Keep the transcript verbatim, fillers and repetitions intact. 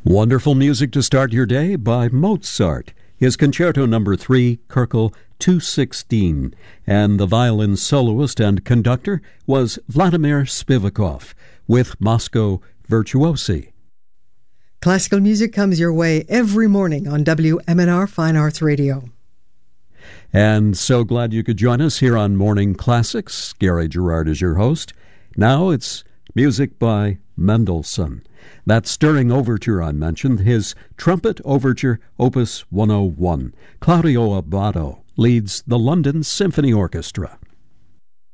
Wonderful music to start your day by Mozart. His Concerto Number three, Köchel two sixteen, and the violin soloist and conductor was Vladimir Spivakov with Moscow Virtuosi. Classical music comes your way every morning on W M N R Fine Arts Radio. And so glad you could join us here on Morning Classics. Gary Gerard is your host. Now it's music by Mendelssohn. That stirring overture I mentioned, his Trumpet Overture, Opus one oh one. Claudio Abbado leads the London Symphony Orchestra.